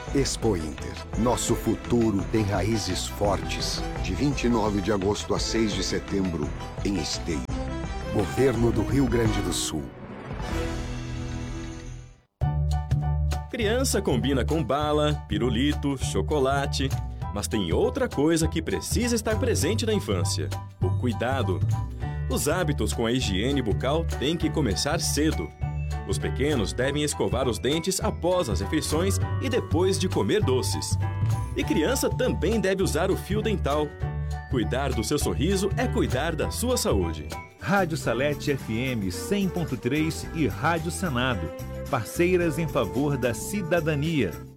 Expo Inter. Nosso futuro tem raízes fortes. De 29 de agosto a 6 de setembro, em Esteio. Governo do Rio Grande do Sul. Criança combina com bala, pirulito, chocolate, mas tem outra coisa que precisa estar presente na infância: o cuidado. Os hábitos com a higiene bucal têm que começar cedo. Os pequenos devem escovar os dentes após as refeições e depois de comer doces. E criança também deve usar o fio dental. Cuidar do seu sorriso é cuidar da sua saúde. Rádio Salete FM 100.3 e Rádio Senado. Parceiras em favor da cidadania.